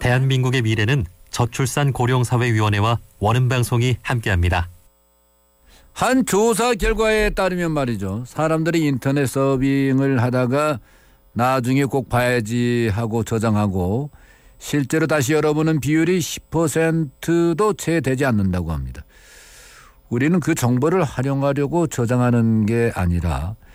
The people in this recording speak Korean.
대한민국의 미래는 저출산 고령사회위원회와 원음방송이 함께합니다. 한 조사 결과에 따르면 말이죠. 사람들이 인터넷 서빙을 하다가 나중에 꼭 봐야지 하고 저장하고 실제로 다시 열어보는 비율이 10%도 채 되지 않는다고 합니다. 우리는 그 정보를 활용하려고 저장하는 게 아니라